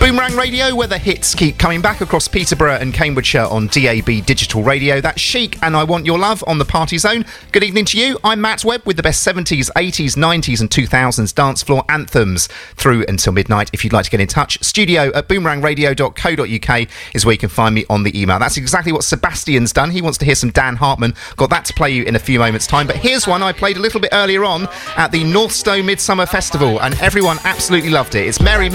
Boomerang Radio, where the hits keep coming back across Peterborough and Cambridgeshire on DAB Digital Radio. That's Chic and I Want Your Love on the Party Zone. Good evening to you. I'm Matt Webb with the best 70s, 80s, 90s and 2000s dance floor anthems through until midnight. If you'd like to get in touch, studio@boomerangradio.co.uk is where you can find me on the email. That's exactly what Sebastian's done. He wants to hear some Dan Hartman. Got that to play you in a few moments' time. But here's one I played a little bit earlier on at the Northstowe Midsummer Festival, and everyone absolutely loved it. It's Mary